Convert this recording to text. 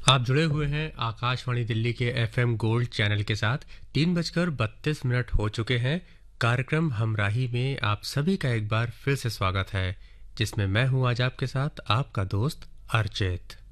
आप जुड़े हुए हैं आकाशवाणी दिल्ली के एफएम गोल्ड चैनल के साथ। 3:32 हो चुके हैं। कार्यक्रम हमराही में आप सभी का एक बार फिर से स्वागत है, जिसमें मैं हूं आज आपके साथ आपका दोस्त अर्चित।